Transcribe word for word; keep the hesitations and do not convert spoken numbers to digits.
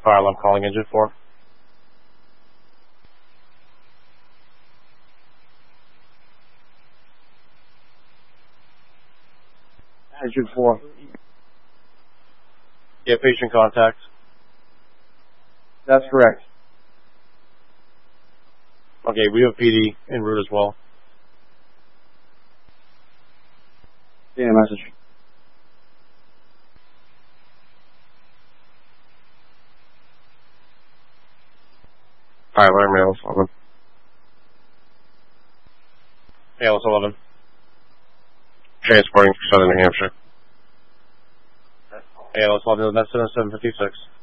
Fire alarm calling engine four. Engine four. Yeah, patient contact. That's correct. Okay, we have P D en route as well. Yeah, message. Fire alarm, A L S eleven. A L S eleven. Transporting for Southern New Hampshire. A L S eleven, that's seven fifty-six.